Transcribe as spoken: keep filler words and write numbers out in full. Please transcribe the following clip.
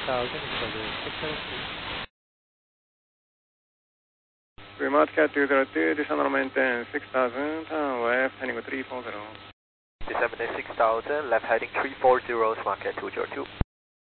thousand, six seven two. Remote Cat two zero two, descend on maintain six thousand, turn left, heading three four zero. Descend six thousand, left heading three four zero, Smart Cat two zero two.